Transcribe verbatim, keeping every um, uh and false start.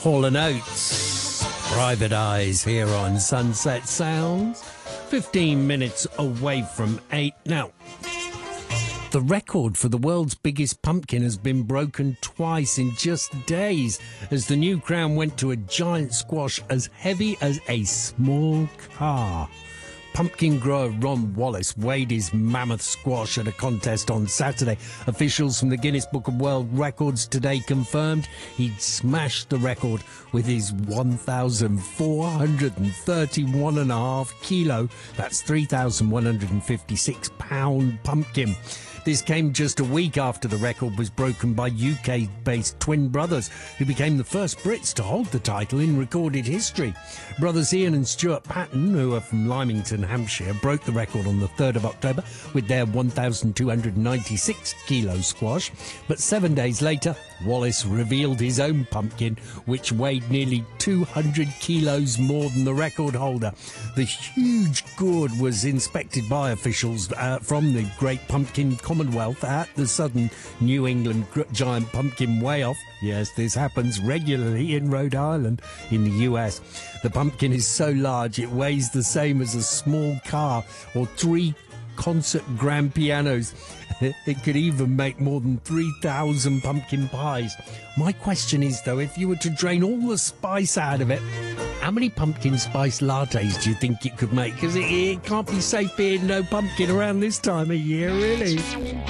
Hall and Oates, Private Eyes here on Sunset Sounds. fifteen minutes away from eight. Now, the record for the world's biggest pumpkin has been broken twice in just days as the new crown went to a giant squash as heavy as a small car. Pumpkin grower Ron Wallace weighed his mammoth squash at a contest on Saturday. Officials from the Guinness Book of World Records today confirmed he'd smashed the record with his one thousand four hundred thirty-one and a half kilo, that's three thousand one hundred fifty-six pound pumpkin. This came just a week after the record was broken by U K-based twin brothers, who became the first Brits to hold the title in recorded history. Brothers Ian and Stuart Patton, who are from Lymington, Hampshire, broke the record on the third of October with their one thousand two hundred ninety-six kilo squash. But seven days later, Wallace revealed his own pumpkin, which weighed nearly two hundred kilos more than the record holder. The huge gourd was inspected by officials uh, from the Great Pumpkin Commonwealth at the Southern New England Giant Pumpkin Weigh-Off. Yes, this happens regularly in Rhode Island in the U S. The pumpkin is so large it weighs the same as a small car or three concert grand pianos. It could even make more than three thousand pumpkin pies. My question is, though, if you were to drain all the spice out of it, how many pumpkin spice lattes do you think it could make? Because it, it can't be safe being no pumpkin around this time of year, really.